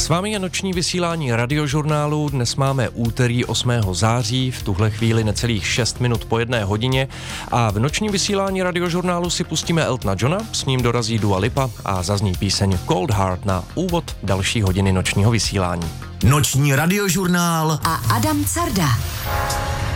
S vámi je noční vysílání Radiožurnálu. Dnes máme úterý 8. září, v tuhle chvíli necelých 6 minut po 1 hodině a v nočním vysílání Radiožurnálu si pustíme Eltona Johna, s ním dorazí Dua Lipa a zazní píseň Cold Heart na úvod další hodiny nočního vysílání. Noční Radiožurnál a Adam Carda.